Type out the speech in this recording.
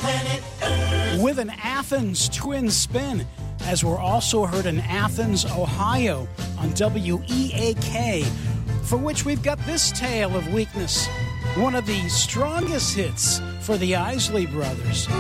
Planet Earth. With an Athens twin spin, as we're also heard in Athens, Ohio on WEAK, for which we've got this tale of weakness, one of the strongest hits for the Isley Brothers.